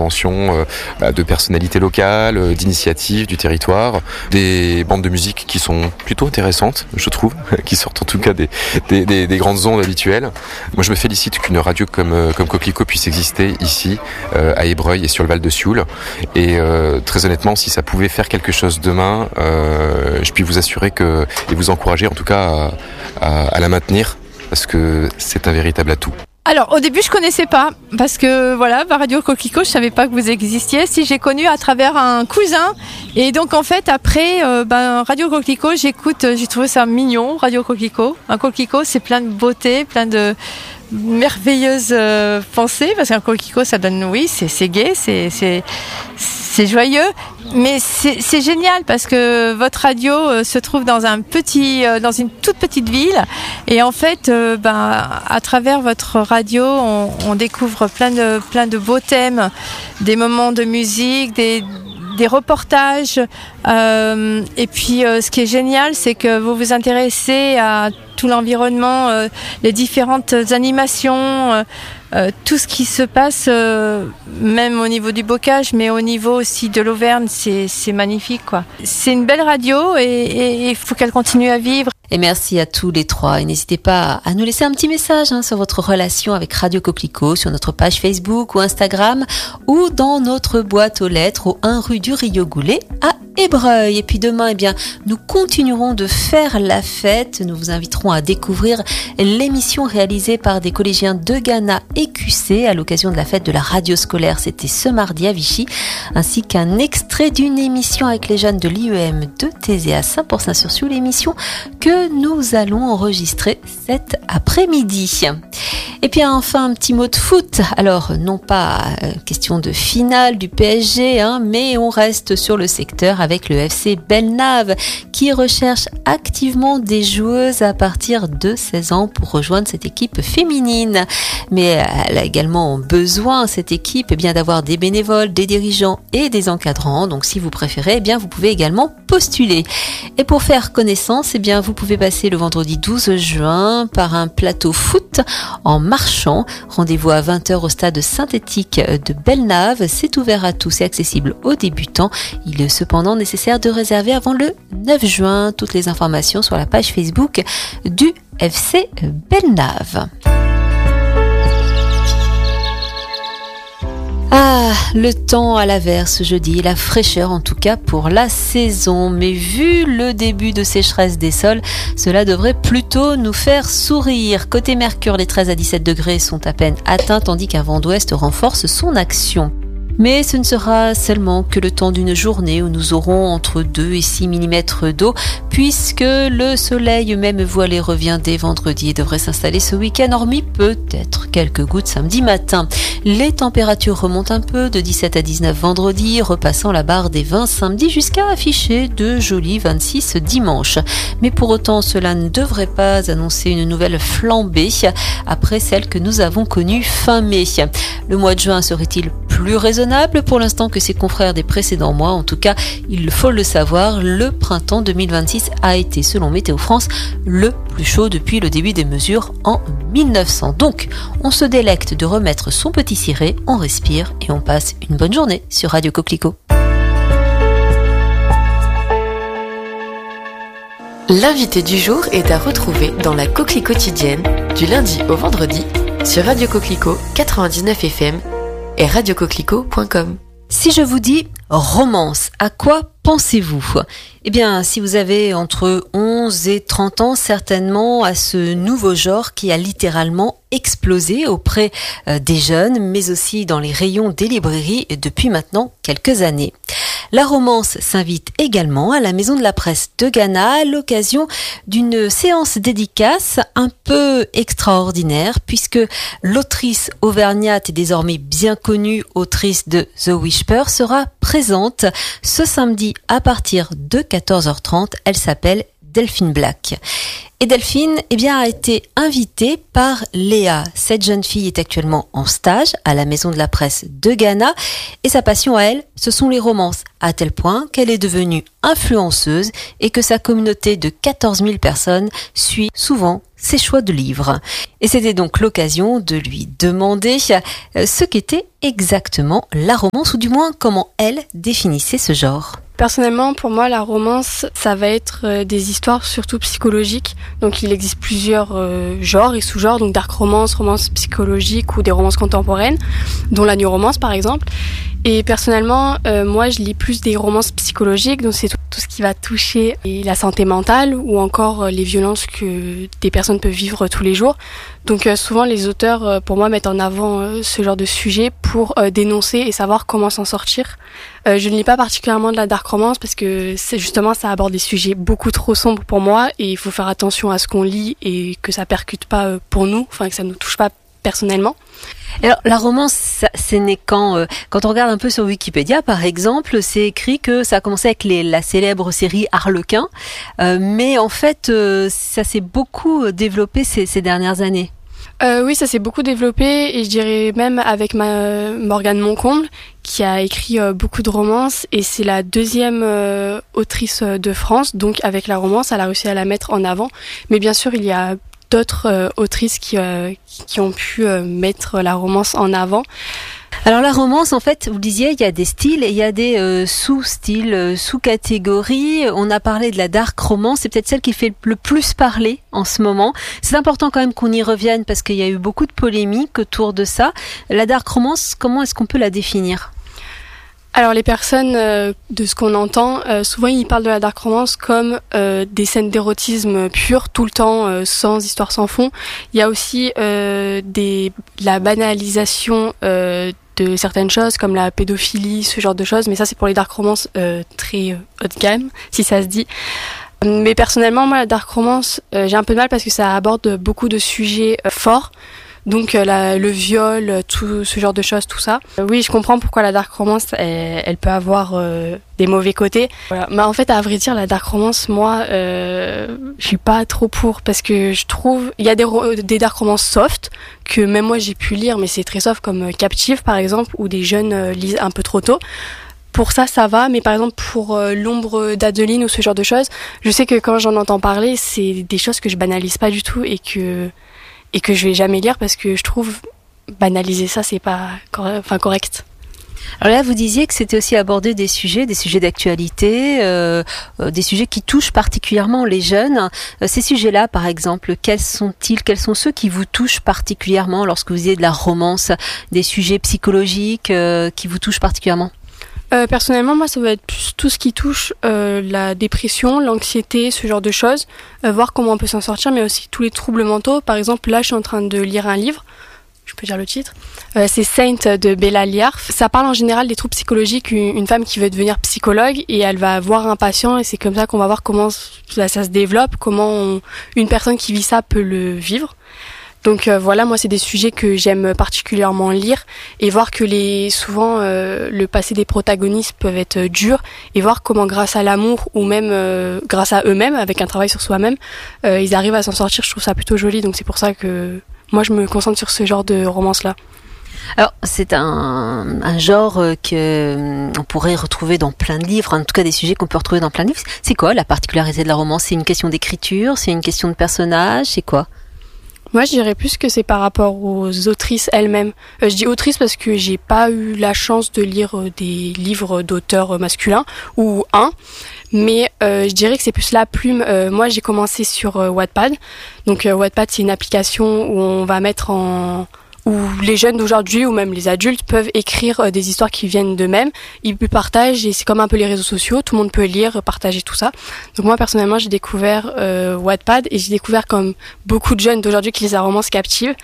interventions de personnalités locales, d'initiatives du territoire, des bandes de musique qui sont plutôt intéressantes, je trouve, qui sortent en tout cas des grandes ondes habituelles. Moi, je me félicite qu'une radio comme Coquelicot puisse exister ici, à Ébreuil et sur le Val de Sioule. Et très honnêtement, si ça pouvait faire quelque chose demain, je puis vous assurer et vous encourager en tout cas à la maintenir, parce que c'est un véritable atout. Alors au début je connaissais pas, parce que voilà, Radio Coquelicot, je savais pas que vous existiez. Si, j'ai connu à travers un cousin, et donc en fait après Radio Coquelicot, j'ai trouvé ça mignon. Radio Coquelicot, un coquelicot c'est plein de beauté, plein de merveilleuses pensées, parce qu'un coquelicot ça donne, oui, c'est gai, c'est joyeux, mais c'est génial parce que votre radio se trouve dans une toute petite ville, et en fait à travers votre radio on découvre plein de beaux thèmes, des moments de musique, des reportages, et puis ce qui est génial, c'est que vous vous intéressez à tout l'environnement, les différentes animations, tout ce qui se passe, même au niveau du bocage, mais au niveau aussi de l'Auvergne, c'est magnifique, quoi. C'est une belle radio, et il faut qu'elle continue à vivre. Et merci à tous les trois. Et n'hésitez pas à nous laisser un petit message sur votre relation avec Radio Coquelicot sur notre page Facebook ou Instagram, ou dans notre boîte aux lettres au 1 rue du Rio Goulet à Ébreuil. Et puis demain, nous continuerons de faire la fête. Nous vous inviterons à découvrir l'émission réalisée par des collégiens de Ghana et QC à l'occasion de la fête de la radio scolaire. C'était ce mardi à Vichy, ainsi qu'un extrait d'une émission avec les jeunes de l'IEM de Thésée à Saint-Pourçain-sur-Sioule, l'émission que nous allons enregistrer cet après-midi. Et puis enfin un petit mot de foot. Alors non pas question de finale du PSG, mais on reste sur le secteur avec le FC Bellenave qui recherche activement des joueuses à partir de 16 ans pour rejoindre cette équipe féminine. Mais elle a également besoin, cette équipe, d'avoir des bénévoles, des dirigeants et des encadrants. Donc si vous préférez, vous pouvez également postuler. Et pour faire connaissance, vous pouvez passer le vendredi 12 juin par un plateau foot en marchant. Rendez-vous à 20h au stade synthétique de Bellenave. C'est ouvert à tous et accessible aux débutants. Il est cependant nécessaire de réserver avant le 9 juin. Toutes les informations sur la page Facebook du FC Bellenave. Le temps à l'averse ce jeudi, la fraîcheur en tout cas pour la saison. Mais vu le début de sécheresse des sols, cela devrait plutôt nous faire sourire. Côté Mercure, les 13 à 17 degrés sont à peine atteints, tandis qu'un vent d'ouest renforce son action. Mais ce ne sera seulement que le temps d'une journée où nous aurons entre 2 et 6 mm d'eau, puisque le soleil même voilé revient dès vendredi et devrait s'installer ce week-end, hormis peut-être quelques gouttes samedi matin. Les températures remontent un peu de 17 à 19 vendredi, repassant la barre des 20 samedi jusqu'à afficher de jolis 26 dimanche. Mais pour autant, cela ne devrait pas annoncer une nouvelle flambée après celle que nous avons connue fin mai. Le mois de juin serait-il plus raisonnable pour l'instant que ses confrères des précédents mois? En tout cas, il faut le savoir, le printemps 2026 a été, selon Météo France, le plus chaud depuis le début des mesures en 1900. Donc, on se délecte de remettre son petit ciré, on respire et on passe une bonne journée sur Radio Coquelicot. L'invité du jour est à retrouver dans la Coquelicot quotidienne du lundi au vendredi sur Radio Coquelicot 99 FM et radiocoquelicot.com. Si je vous dis romance, à quoi pensez-vous ? Si vous avez entre 11 et 30 ans, certainement à ce nouveau genre qui a littéralement explosé auprès des jeunes, mais aussi dans les rayons des librairies depuis maintenant quelques années. La romance s'invite également à la Maison de la Presse de Ghana à l'occasion d'une séance dédicace un peu extraordinaire, puisque l'autrice auvergnate et désormais bien connue autrice de The Whisper sera présente ce samedi à partir de 14h30. Elle s'appelle Delphine Black. Et Delphine a été invitée par Léa. Cette jeune fille est actuellement en stage à la Maison de la Presse de Ghana et sa passion à elle, ce sont les romances. à tel point qu'elle est devenue influenceuse et que sa communauté de 14 000 personnes suit souvent ses choix de livres. Et c'était donc l'occasion de lui demander ce qu'était exactement la romance, ou du moins comment elle définissait ce genre. Personnellement, pour moi, la romance, ça va être des histoires surtout psychologiques. Donc il existe plusieurs genres et sous-genres, donc dark romance, romance psychologique ou des romances contemporaines, dont la new romance par exemple. Et personnellement, moi je lis plus des romances psychologiques, donc c'est tout ce qui va toucher la santé mentale ou encore les violences que des personnes peuvent vivre tous les jours. Donc souvent les auteurs, pour moi, mettent en avant ce genre de sujet pour dénoncer et savoir comment s'en sortir. Je ne lis pas particulièrement de la dark romance parce que ça aborde des sujets beaucoup trop sombres pour moi et il faut faire attention à ce qu'on lit et que ça percute pas pour nous, enfin que ça nous touche pas personnellement. Alors, la romance, c'est né quand on regarde un peu sur Wikipédia, par exemple, c'est écrit que ça a commencé avec la célèbre série Harlequin, mais en fait, ça s'est beaucoup développé ces dernières années. Oui, ça s'est beaucoup développé et je dirais même avec Morgane Moncomble qui a écrit beaucoup de romances et c'est la deuxième autrice de France, donc avec la romance, elle a réussi à la mettre en avant. Mais bien sûr, il y a d'autres autrices qui ont pu mettre la romance en avant. Alors la romance, en fait, vous disiez, il y a des styles et il y a des sous-styles, sous-catégories. On a parlé de la dark romance, c'est peut-être celle qui fait le plus parler en ce moment. C'est important quand même qu'on y revienne parce qu'il y a eu beaucoup de polémiques autour de ça. La dark romance, comment est-ce qu'on peut la définir ? Alors les personnes, de ce qu'on entend, souvent ils parlent de la dark romance comme des scènes d'érotisme pur, tout le temps, sans histoire, sans fond. Il y a aussi la banalisation de certaines choses comme la pédophilie, ce genre de choses, mais ça c'est pour les dark romances très haut de gamme, si ça se dit. Mais personnellement, moi la dark romance, j'ai un peu de mal parce que ça aborde beaucoup de sujets forts. Donc le viol, tout ce genre de choses, tout ça. Oui, je comprends pourquoi la dark romance, elle peut avoir des mauvais côtés. Voilà. Mais en fait, à vrai dire, la dark romance, moi, je suis pas trop pour parce que je trouve il y a des dark romances soft que même moi j'ai pu lire, mais c'est très soft comme Captive par exemple, où des jeunes lisent un peu trop tôt. Pour ça va, mais par exemple pour l'ombre d'Adeline ou ce genre de choses, je sais que quand j'en entends parler, c'est des choses que je banalise pas du tout et que je vais jamais lire parce que je trouve banaliser ça c'est pas correct. Alors là, vous disiez que c'était aussi aborder des sujets d'actualité, des sujets qui touchent particulièrement les jeunes. Ces sujets-là, par exemple, quels sont-ils ? Quels sont ceux qui vous touchent particulièrement lorsque vous disiez de la romance, des sujets psychologiques qui vous touchent particulièrement ? Personnellement, moi, ça va être plus tout ce qui touche la dépression, l'anxiété, ce genre de choses, voir comment on peut s'en sortir, mais aussi tous les troubles mentaux. Par exemple, là, je suis en train de lire un livre, je peux dire le titre, c'est Saint de Bella Liarf. Ça parle en général des troubles psychologiques, une femme qui veut devenir psychologue et elle va voir un patient et c'est comme ça qu'on va voir comment ça se développe, comment une personne qui vit ça peut le vivre. Donc voilà, moi c'est des sujets que j'aime particulièrement lire et voir que souvent le passé des protagonistes peuvent être durs et voir comment grâce à l'amour ou même grâce à eux-mêmes, avec un travail sur soi-même, ils arrivent à s'en sortir. Je trouve ça plutôt joli, donc c'est pour ça que moi je me concentre sur ce genre de romance-là. Alors, c'est un genre que on pourrait retrouver dans plein de livres, en tout cas des sujets qu'on peut retrouver dans plein de livres. C'est quoi la particularité de la romance ? C'est une question d'écriture ? C'est une question de personnage ? C'est quoi ? Moi, je dirais plus que c'est par rapport aux autrices elles-mêmes. Je dis autrices parce que j'ai pas eu la chance de lire des livres d'auteurs masculins, ou mais je dirais que c'est plus la plume. Moi, j'ai commencé sur Wattpad. Donc Wattpad, c'est une application où on va mettre où les jeunes d'aujourd'hui ou même les adultes peuvent écrire des histoires qui viennent d'eux-mêmes. Ils partagent et c'est comme un peu les réseaux sociaux, tout le monde peut lire, partager tout ça. Donc moi personnellement j'ai découvert Wattpad et j'ai découvert comme beaucoup de jeunes d'aujourd'hui qui lisent la romance Captive.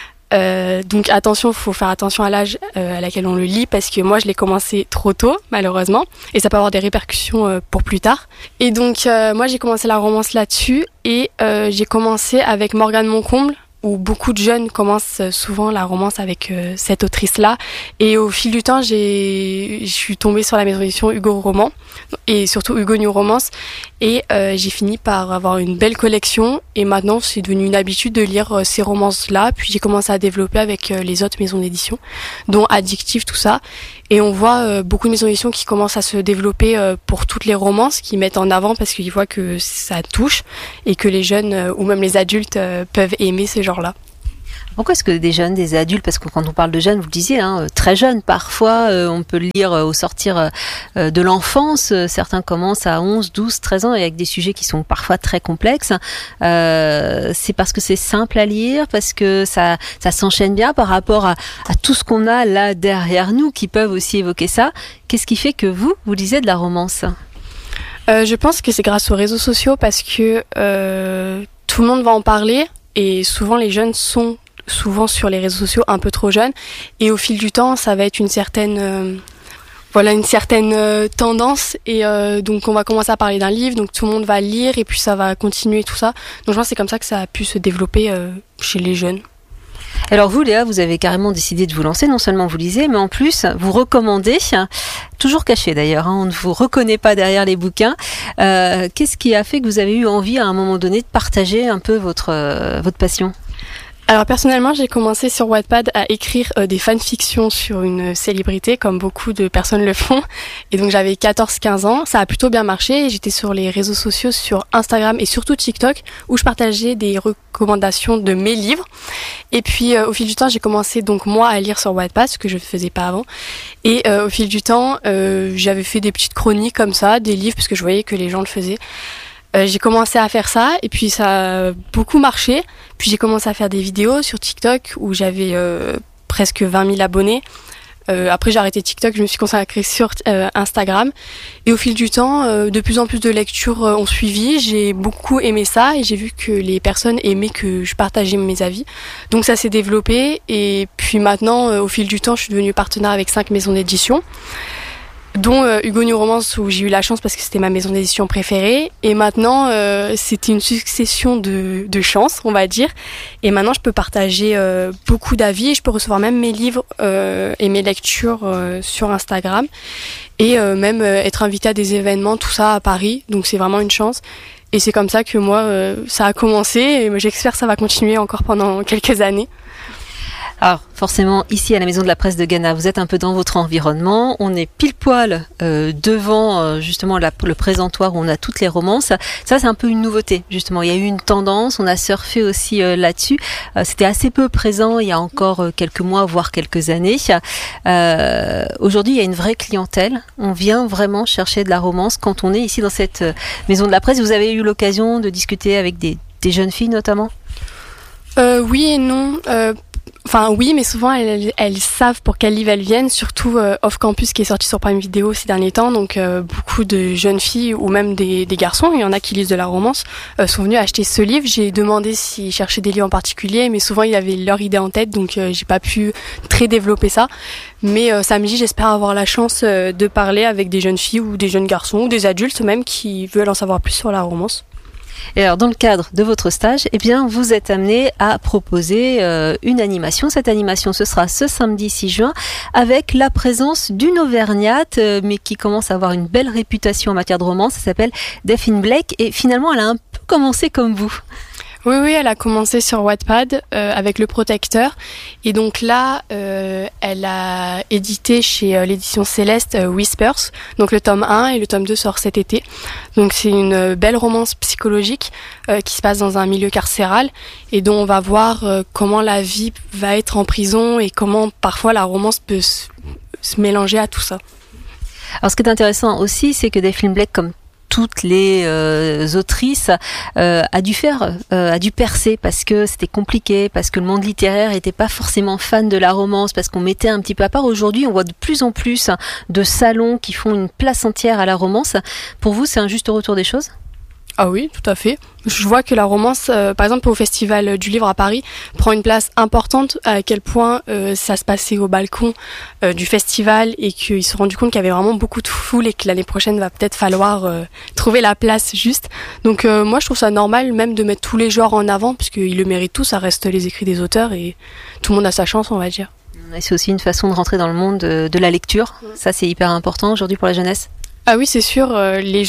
Donc attention, faut faire attention à l'âge à laquelle on le lit parce que moi je l'ai commencé trop tôt malheureusement et ça peut avoir des répercussions pour plus tard. Et donc moi j'ai commencé la romance là-dessus et j'ai commencé avec Morgane Moncomble, où beaucoup de jeunes commencent souvent la romance avec cette autrice-là. Et au fil du temps, je suis tombée sur la maison d'édition Hugo Roman, et surtout Hugo New Romance, et j'ai fini par avoir une belle collection, et maintenant c'est devenu une habitude de lire ces romances-là, puis j'ai commencé à développer avec les autres maisons d'édition, dont Addictive, tout ça. Et on voit beaucoup de maisons d'édition qui commencent à se développer pour toutes les romances, qui mettent en avant parce qu'ils voient que ça touche et que les jeunes ou même les adultes peuvent aimer ce genre-là. Pourquoi est-ce que des jeunes, des adultes, parce que quand on parle de jeunes, vous le disiez, très jeunes, parfois on peut le lire au sortir de l'enfance, certains commencent à 11, 12, 13 ans et avec des sujets qui sont parfois très complexes. C'est parce que c'est simple à lire, parce que ça s'enchaîne bien par rapport à tout ce qu'on a là derrière nous qui peuvent aussi évoquer ça. Qu'est-ce qui fait que vous lisez de la romance ? Je pense que c'est grâce aux réseaux sociaux parce que tout le monde va en parler et souvent les jeunes sont souvent sur les réseaux sociaux un peu trop jeunes et au fil du temps ça va être une certaine tendance et donc on va commencer à parler d'un livre, donc tout le monde va lire et puis ça va continuer tout ça. Donc je pense que c'est comme ça que ça a pu se développer chez les jeunes. Alors vous Léa, vous avez carrément décidé de vous lancer, non seulement vous lisez, mais en plus vous recommandez, toujours caché d'ailleurs, on ne vous reconnaît pas derrière les bouquins. Qu'est-ce qui a fait que vous avez eu envie à un moment donné de partager un peu votre passion ? Alors personnellement, j'ai commencé sur Wattpad à écrire des fanfictions sur une célébrité, comme beaucoup de personnes le font. Et donc j'avais 14-15 ans, ça a plutôt bien marché. Et j'étais sur les réseaux sociaux, sur Instagram et surtout TikTok, où je partageais des recommandations de mes livres. Et puis au fil du temps, j'ai commencé donc moi à lire sur Wattpad, ce que je ne faisais pas avant. Et au fil du temps, j'avais fait des petites chroniques comme ça, des livres, parce que je voyais que les gens le faisaient. J'ai commencé à faire ça et puis ça a beaucoup marché. Puis j'ai commencé à faire des vidéos sur TikTok où j'avais presque 20 000 abonnés. Après j'ai arrêté TikTok, je me suis consacrée sur Instagram. Et au fil du temps, de plus en plus de lectures ont suivi. J'ai beaucoup aimé ça et j'ai vu que les personnes aimaient que je partageais mes avis. Donc ça s'est développé et puis maintenant, au fil du temps, je suis devenue partenaire avec 5 maisons d'édition, dont Hugo New Romance où j'ai eu la chance parce que c'était ma maison d'édition préférée et maintenant c'était une succession de chance on va dire et maintenant je peux partager beaucoup d'avis et je peux recevoir même mes livres et mes lectures sur Instagram et même être invitée à des événements, tout ça à Paris, donc c'est vraiment une chance et c'est comme ça que moi ça a commencé et j'espère que ça va continuer encore pendant quelques années. Alors forcément, ici à la Maison de la Presse de Ghana, vous êtes un peu dans votre environnement. On est pile poil devant justement le présentoir où on a toutes les romances. Ça, c'est un peu une nouveauté, justement. Il y a eu une tendance, on a surfé aussi là-dessus. C'était assez peu présent il y a encore quelques mois, voire quelques années. Aujourd'hui, il y a une vraie clientèle. On vient vraiment chercher de la romance quand on est ici dans cette Maison de la Presse. Vous avez eu l'occasion de discuter avec des jeunes filles notamment ? Oui et non. Enfin oui, mais souvent elles savent pour quel livre elles viennent, surtout Off Campus qui est sorti sur Prime Video ces derniers temps, donc beaucoup de jeunes filles ou même des garçons, il y en a qui lisent de la romance, sont venus acheter ce livre. J'ai demandé s'ils cherchaient des livres en particulier, mais souvent ils avaient leur idée en tête, donc j'ai pas pu très développer ça. Mais samedi, j'espère avoir la chance de parler avec des jeunes filles ou des jeunes garçons ou des adultes même qui veulent en savoir plus sur la romance. Et alors, dans le cadre de votre stage, eh bien, vous êtes amené à proposer une animation. Cette animation, ce sera ce samedi 6 juin, avec la présence d'une Auvergnate, mais qui commence à avoir une belle réputation en matière de romance. Ça s'appelle Delphine Blake, et finalement, elle a un peu commencé comme vous. Oui, elle a commencé sur Wattpad avec Le Protecteur. Et donc là, elle a édité chez l'édition Céleste Whispers. Donc le tome 1 et le tome 2 sort cet été. Donc c'est une belle romance psychologique qui se passe dans un milieu carcéral et dont on va voir comment la vie va être en prison et comment parfois la romance peut se mélanger à tout ça. Alors ce qui est intéressant aussi, c'est que Delphine Blake, comme toutes les autrices, a dû percer parce que c'était compliqué, parce que le monde littéraire était pas forcément fan de la romance, parce qu'on mettait un petit peu à part. Aujourd'hui, on voit de plus en plus de salons qui font une place entière à la romance. Pour vous, c'est un juste retour des choses ? Ah oui, tout à fait. Je vois que la romance, par exemple au Festival du Livre à Paris, prend une place importante, à quel point ça se passait au balcon du festival et qu'ils se sont rendus compte qu'il y avait vraiment beaucoup de foule et que l'année prochaine va peut-être falloir trouver la place juste. Donc moi je trouve ça normal même de mettre tous les genres en avant puisqu'ils le méritent tous, ça reste les écrits des auteurs et tout le monde a sa chance, on va dire. Et c'est aussi une façon de rentrer dans le monde de la lecture. Ça c'est hyper important aujourd'hui pour la jeunesse. Ah oui, c'est sûr, les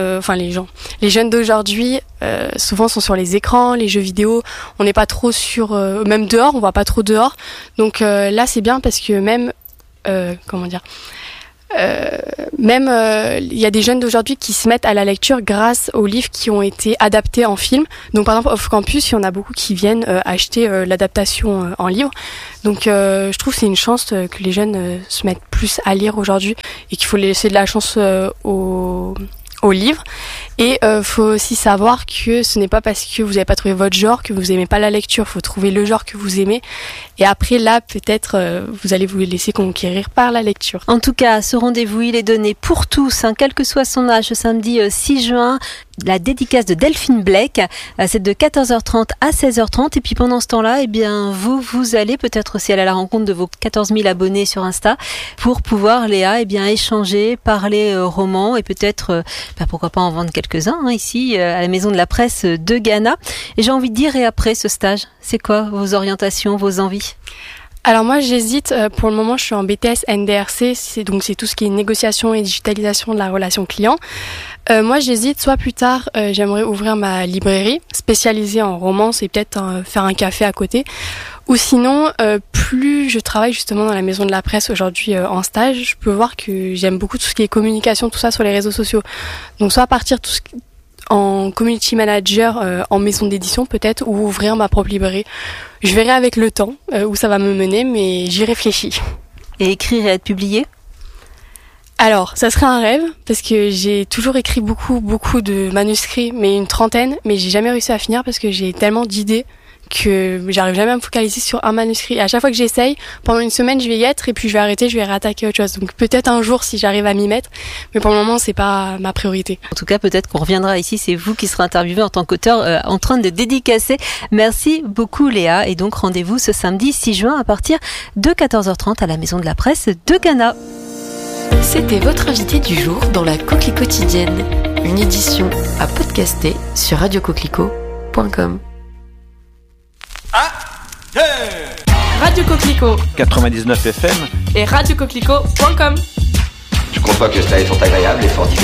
jeunes d'aujourd'hui souvent sont sur les écrans, les jeux vidéo, on n'est pas trop sur, même dehors, on va pas trop dehors. Donc là c'est bien parce que même Même il y a des jeunes d'aujourd'hui qui se mettent à la lecture grâce aux livres qui ont été adaptés en film. Donc par exemple Off Campus, il y en a beaucoup qui viennent acheter l'adaptation en livre. Donc je trouve que c'est une chance que les jeunes se mettent plus à lire aujourd'hui et qu'il faut laisser de la chance aux livres. Et faut aussi savoir que ce n'est pas parce que vous n'avez pas trouvé votre genre que vous aimez pas la lecture. Faut trouver le genre que vous aimez. Et après là, peut-être vous allez vous laisser conquérir par la lecture. En tout cas, ce rendez-vous, il est donné pour tous, quel que soit son âge, ce samedi 6 juin. La dédicace de Delphine Blake, c'est de 14h30 à 16h30. Et puis pendant ce temps-là, eh bien, vous allez peut-être aussi aller à la rencontre de vos 14 000 abonnés sur Insta pour pouvoir, Léa, échanger, parler romans et peut-être, pourquoi pas en vendre quelques-uns ici à la Maison de la Presse de Ghana. Et j'ai envie de dire, et après ce stage, c'est quoi vos orientations, vos envies ? Alors moi j'hésite, pour le moment je suis en BTS NDRC, c'est tout ce qui est négociation et digitalisation de la relation client. Moi j'hésite, soit plus tard j'aimerais ouvrir ma librairie spécialisée en romance et peut-être faire un café à côté. Ou sinon, plus je travaille justement dans la Maison de la Presse aujourd'hui en stage, je peux voir que j'aime beaucoup tout ce qui est communication, tout ça sur les réseaux sociaux. Donc soit partir en community manager en maison d'édition peut-être, ou ouvrir ma propre librairie. Je verrai avec le temps où ça va me mener, mais j'y réfléchis. Et écrire et être publié ? Alors, ça serait un rêve, parce que j'ai toujours écrit beaucoup de manuscrits, mais une trentaine, mais j'ai jamais réussi à finir parce que j'ai tellement d'idées que j'arrive jamais à me focaliser sur un manuscrit. Et à chaque fois que j'essaye, pendant une semaine, je vais y être et puis je vais arrêter, je vais réattaquer autre chose. Donc peut-être un jour si j'arrive à m'y mettre, mais pour le moment, c'est pas ma priorité. En tout cas, peut-être qu'on reviendra ici, c'est vous qui serez interviewé en tant qu'auteur en train de dédicacer. Merci beaucoup Léa, et donc rendez-vous ce samedi 6 juin à partir de 14h30 à la Maison de la Presse de Ghana. C'était votre invité du jour dans la Coquelie quotidienne, une édition à podcaster sur radiocoquelicot.com. Radio Coquelicot 99 FM et radiocoquelicot.com. Je crois pas que cela est fort agréable et fort divertissant.